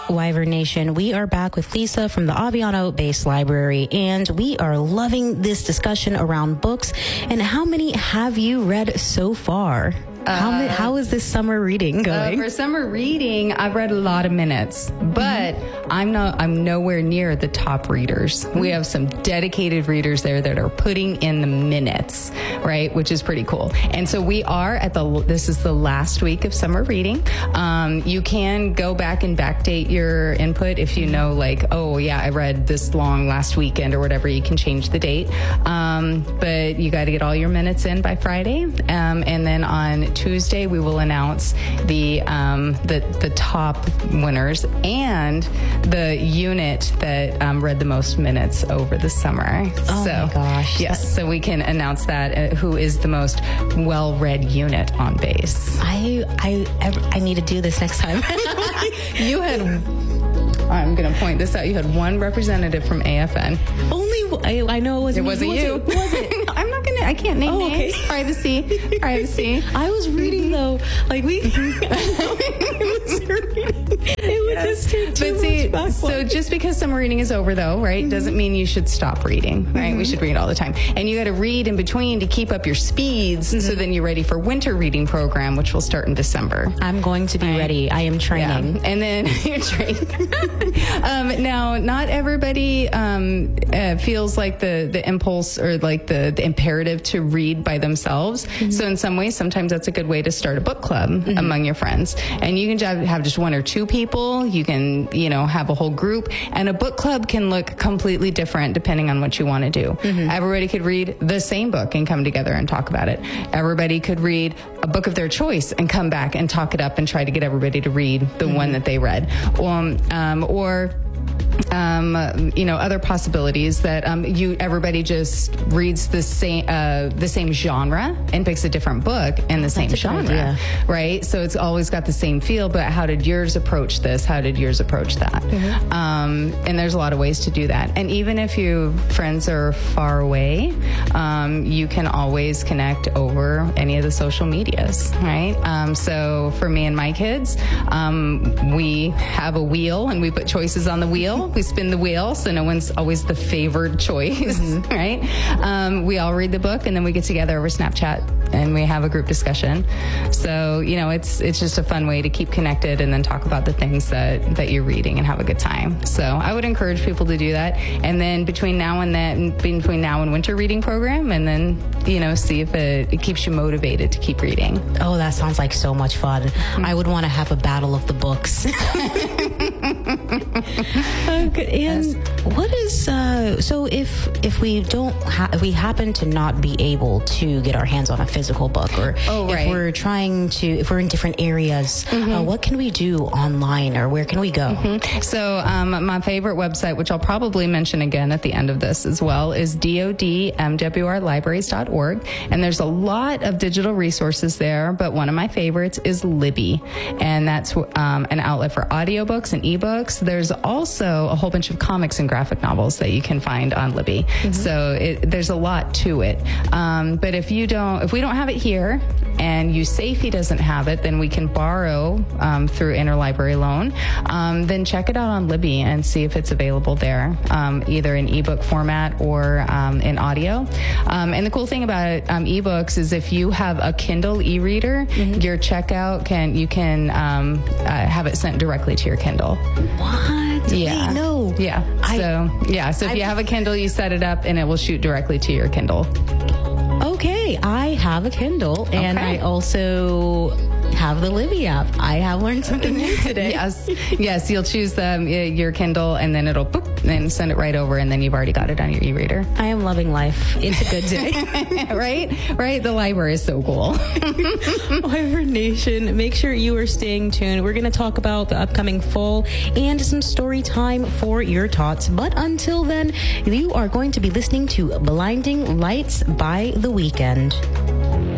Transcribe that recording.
Wyvern Nation, we are back with Lisa from the Aviano Base Library, and we are loving this discussion around books. And how many have you read so far? How is this summer reading going? For summer reading, I've read a lot of minutes, but I'm nowhere near the top readers. We have some dedicated readers there that are putting in the minutes, right? Which is pretty cool. And so we are this is the last week of summer reading. You can go back and backdate your input if you know, like, oh yeah, I read this long last weekend or whatever. You can change the date. But you got to get all your minutes in by Friday. And then on Tuesday, we will announce the top winners and the unit that read the most minutes over the summer. Oh my gosh! Yes, so we can announce that who is the most well-read unit on base. I need to do this next time. You had. I'm going to point this out. You had one representative from AFN. I know it wasn't. It wasn't you. Was it? I'm not going to. I can't name names. Okay. Privacy. I was reading though. Like it would just take too much so just because summer reading is over though, right, doesn't mean you should stop reading, right? We should read all the time. And you got to read in between to keep up your speeds. So then you're ready for winter reading program, which will start in December. I'm going to be ready. I am training. Yeah. And then you're training. Now, not everybody feels like the impulse or like the imperative to read by themselves. So in some ways, sometimes that's a good way to start a book club among your friends. And you can have just one or two people. You can, have a whole group. And a book club can look completely different depending on what you want to do. Everybody could read the same book and come together and talk about it. Everybody could read a book of their choice and come back and talk it up and try to get everybody to read the one that they read. Or other possibilities that everybody just reads the same genre and picks a different book in the same genre, right? So it's always got the same feel, but how did yours approach this? How did yours approach that? And there's a lot of ways to do that. And even if your friends are far away, you can always connect over any of the social medias, right? So for me and my kids, we have a wheel and we put choices on the wheel. We spin the wheel, so no one's always the favored choice, right? We all read the book, and then we get together over Snapchat, and we have a group discussion. So, it's just a fun way to keep connected and then talk about the things that you're reading and have a good time. So I would encourage people to do that. And then between now and winter reading program, and then, see if it keeps you motivated to keep reading. Oh, that sounds like so much fun. I would want to have a battle of the books. And what is so if we happen to not be able to get our hands on a physical book, or if we're in different areas, what can we do online, or where can we go? So my favorite website, which I'll probably mention again at the end of this as well, is dodmwrlibraries.org, and there's a lot of digital resources there, but one of my favorites is Libby, and that's an outlet for audiobooks and ebooks. There's also a whole bunch of comics and graphic novels that you can find on Libby. So there's a lot to it. But if we don't have it here, and USAFE doesn't have it, then we can borrow through interlibrary loan. Then check it out on Libby and see if it's available there, either in ebook format or in audio. And the cool thing about ebooks is if you have a Kindle e-reader, your checkout you can have it sent directly to your Kindle. What? Yeah. Wait, no. Yeah. So if you have a Kindle, you set it up and it will shoot directly to your Kindle. Okay, I have a Kindle, and I also have the Libby app. I have learned something new today. Yes, you'll choose your Kindle, and then it'll boop and send it right over, and then you've already got it on your e-reader. I am loving life. It's a good day. Right? The library is so cool. Wyvern Nation, make sure you are staying tuned. We're going to talk about the upcoming fall and some story time for your tots. But until then, you are going to be listening to Blinding Lights by The Weeknd.